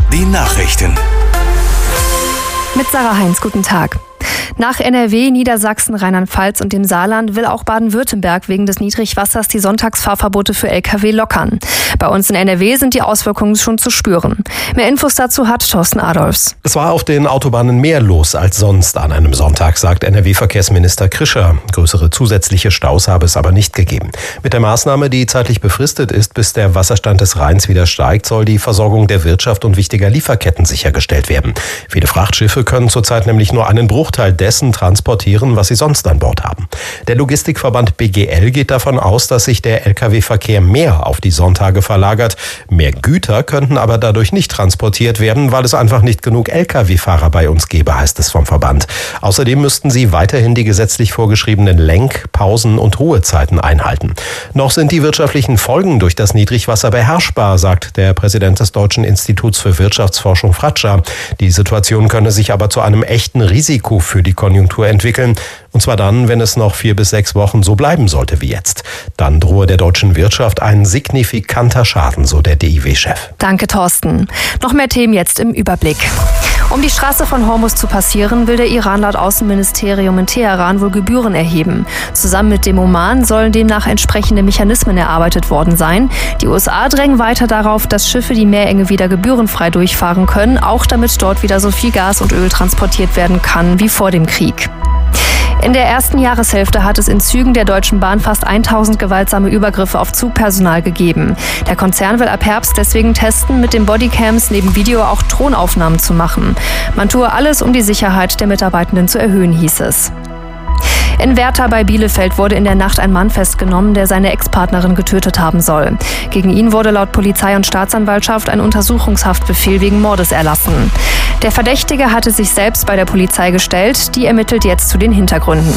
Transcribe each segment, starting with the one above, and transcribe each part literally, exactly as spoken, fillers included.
Die Nachrichten. Mit Sarah Heinz, guten Tag. Nach N R W, Niedersachsen, Rheinland-Pfalz und dem Saarland will auch Baden-Württemberg wegen des Niedrigwassers die Sonntagsfahrverbote für L K W lockern. Bei uns in N R W sind die Auswirkungen schon zu spüren. Mehr Infos dazu hat Thorsten Adolfs. Es war auf den Autobahnen mehr los als sonst an einem Sonntag, sagt N R W-Verkehrsminister Krischer. Größere zusätzliche Staus habe es aber nicht gegeben. Mit der Maßnahme, die zeitlich befristet ist, bis der Wasserstand des Rheins wieder steigt, soll die Versorgung der Wirtschaft und wichtiger Lieferketten sichergestellt werden. Viele Frachtschiffe können zurzeit nämlich nur einen Bruchteil dessen transportieren, was sie sonst an Bord haben. Der Logistikverband B G L geht davon aus, dass sich der L K W-Verkehr mehr auf die Sonntage verlagert. Mehr Güter könnten aber dadurch nicht transportiert werden, weil es einfach nicht genug L K W-Fahrer bei uns gäbe, heißt es vom Verband. Außerdem müssten sie weiterhin die gesetzlich vorgeschriebenen Lenk-, Pausen- und Ruhezeiten einhalten. Noch sind die wirtschaftlichen Folgen durch das Niedrigwasser beherrschbar, sagt der Präsident des Deutschen Instituts für Wirtschaftsforschung Fratscher. Die Situation könne sich aber zu einem echten Risiko für die Konjunktur entwickeln. Und zwar dann, wenn es noch vier bis sechs Wochen so bleiben sollte wie jetzt. Dann drohe der deutschen Wirtschaft ein signifikanter Schaden, so der D I W-Chef. Danke, Thorsten. Noch mehr Themen jetzt im Überblick. Um die Straße von Hormuz zu passieren, will der Iran laut Außenministerium in Teheran wohl Gebühren erheben. Zusammen mit dem Oman sollen demnach entsprechende Mechanismen erarbeitet worden sein. Die U S A drängen weiter darauf, dass Schiffe die Meerenge wieder gebührenfrei durchfahren können, auch damit dort wieder so viel Gas und Öl transportiert werden kann wie vor dem Krieg. In der ersten Jahreshälfte hat es in Zügen der Deutschen Bahn fast tausend gewaltsame Übergriffe auf Zugpersonal gegeben. Der Konzern will ab Herbst deswegen testen, mit den Bodycams neben Video auch Drohnenaufnahmen zu machen. Man tue alles, um die Sicherheit der Mitarbeitenden zu erhöhen, hieß es. In Werther bei Bielefeld wurde in der Nacht ein Mann festgenommen, der seine Ex-Partnerin getötet haben soll. Gegen ihn wurde laut Polizei und Staatsanwaltschaft ein Untersuchungshaftbefehl wegen Mordes erlassen. Der Verdächtige hatte sich selbst bei der Polizei gestellt, die ermittelt jetzt zu den Hintergründen.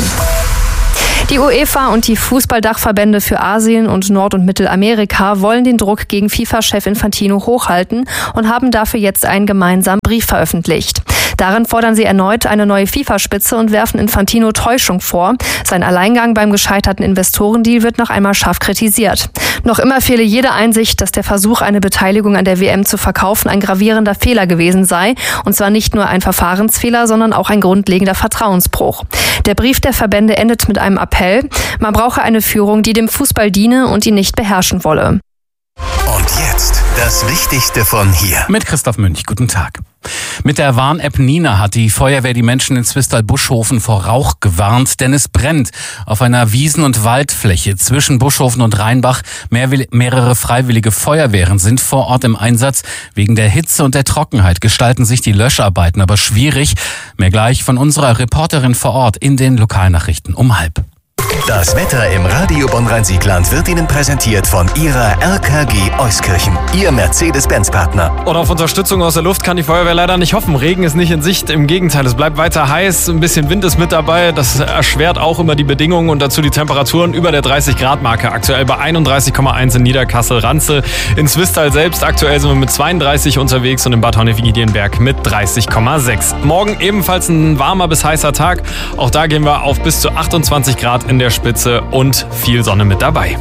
Die UEFA und die Fußballdachverbände für Asien und Nord- und Mittelamerika wollen den Druck gegen FIFA-Chef Infantino hochhalten und haben dafür jetzt einen gemeinsamen Brief veröffentlicht. Darin fordern sie erneut eine neue FIFA-Spitze und werfen Infantino Täuschung vor. Sein Alleingang beim gescheiterten Investorendeal wird noch einmal scharf kritisiert. Noch immer fehle jede Einsicht, dass der Versuch, eine Beteiligung an der W M zu verkaufen, ein gravierender Fehler gewesen sei. Und zwar nicht nur ein Verfahrensfehler, sondern auch ein grundlegender Vertrauensbruch. Der Brief der Verbände endet mit einem Appell. Man brauche eine Führung, die dem Fußball diene und ihn nicht beherrschen wolle. Und jetzt das Wichtigste von hier. Mit Christoph Münch, guten Tag. Mit der Warn-App Nina hat die Feuerwehr die Menschen in Zwistal-Buschhofen vor Rauch gewarnt, denn es brennt. Auf einer Wiesen- und Waldfläche zwischen Buschhofen und Rheinbach. Mehr, mehrere freiwillige Feuerwehren sind vor Ort im Einsatz. Wegen der Hitze und der Trockenheit gestalten sich die Löscharbeiten aber schwierig. Mehr gleich von unserer Reporterin vor Ort in den Lokalnachrichten um halb. Das Wetter im Radio Bonn-Rhein-Siegland wird Ihnen präsentiert von Ihrer R K G Euskirchen, Ihr Mercedes-Benz-Partner. Und auf Unterstützung aus der Luft kann die Feuerwehr leider nicht hoffen. Regen ist nicht in Sicht, im Gegenteil, es bleibt weiter heiß, ein bisschen Wind ist mit dabei, das erschwert auch immer die Bedingungen und dazu die Temperaturen über der dreißig Grad Marke. Aktuell bei einunddreißig Komma eins in Niederkassel-Ranzel. In Zwistal selbst aktuell sind wir mit zweiunddreißig unterwegs und in Bad Honnefing-Giedienberg mit dreißig Komma sechs. Morgen ebenfalls ein warmer bis heißer Tag. Auch da gehen wir auf bis zu achtundzwanzig Grad in der Spitze und viel Sonne mit dabei.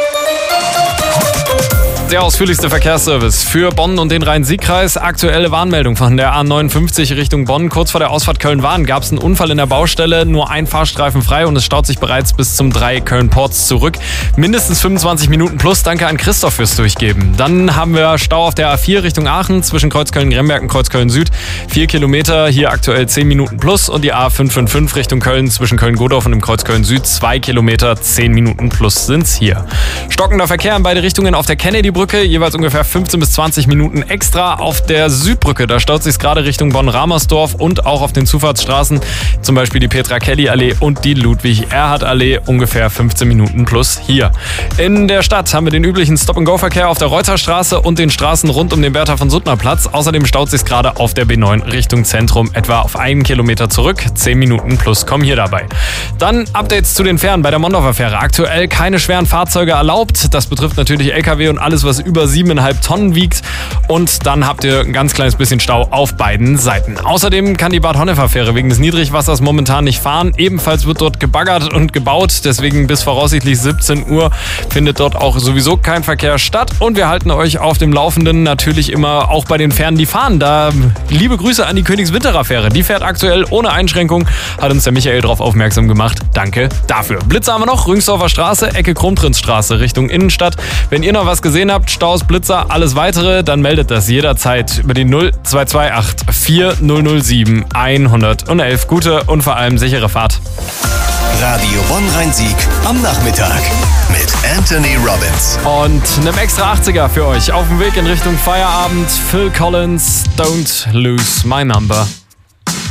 Der ausführlichste Verkehrsservice für Bonn und den Rhein-Sieg-Kreis. Aktuelle Warnmeldung von der A neunundfünfzig Richtung Bonn. Kurz vor der Ausfahrt Köln-Wahn gab es einen Unfall in der Baustelle. Nur ein Fahrstreifen frei und es staut sich bereits bis zum drei Köln-Ports zurück. Mindestens fünfundzwanzig Minuten plus. Danke an Christoph fürs Durchgeben. Dann haben wir Stau auf der A vier Richtung Aachen zwischen Kreuzköln-Gremberg und Kreuzköln-Süd. Vier Kilometer, hier aktuell zehn Minuten plus. Und die A fünf fünf fünf Richtung Köln zwischen Köln-Godorf und dem Kreuzköln-Süd. Zwei Kilometer, zehn Minuten plus sind's hier. Stockender Verkehr in beide Richtungen auf der Kennedy Brücke, jeweils ungefähr fünfzehn bis zwanzig Minuten extra. Auf der Südbrücke, da staut sich gerade Richtung Bonn-Ramersdorf und auch auf den Zufahrtsstraßen, zum Beispiel die Petra-Kelly-Allee und die Ludwig-Erhard-Allee, ungefähr fünfzehn Minuten plus hier. In der Stadt haben wir den üblichen Stop-and-Go-Verkehr auf der Reuterstraße und den Straßen rund um den Bertha-von-Suttner-Platz. Außerdem staut sich gerade auf der B neun Richtung Zentrum etwa auf einen Kilometer zurück. zehn Minuten plus kommen hier dabei. Dann Updates zu den Fähren bei der Mondorfer Fähre. Aktuell keine schweren Fahrzeuge erlaubt. Das betrifft natürlich L K W und alles, was über siebeneinhalb Tonnen wiegt. Und dann habt ihr ein ganz kleines bisschen Stau auf beiden Seiten. Außerdem kann die Bad Honnef-Fähre wegen des Niedrigwassers momentan nicht fahren. Ebenfalls wird dort gebaggert und gebaut. Deswegen bis voraussichtlich siebzehn Uhr findet dort auch sowieso kein Verkehr statt. Und wir halten euch auf dem Laufenden natürlich immer auch bei den Fähren, die fahren. Da liebe Grüße an die Königswinterer Fähre. Die fährt aktuell ohne Einschränkung. Hat uns der Michael darauf aufmerksam gemacht. Danke dafür. Blitzer haben wir noch. Rüngsdorfer Straße, Ecke Krummtrinsstraße Richtung Innenstadt. Wenn ihr noch was gesehen habt, Staus, Blitzer, alles weitere, dann meldet das jederzeit über die null zwei zwei acht vier null null sieben hundertelf. Gute und vor allem sichere Fahrt. Radio Bonn-Rhein-Sieg am Nachmittag mit Anthony Robbins. Und einem extra achtziger für euch auf dem Weg in Richtung Feierabend. Phil Collins, Don't Lose My Number.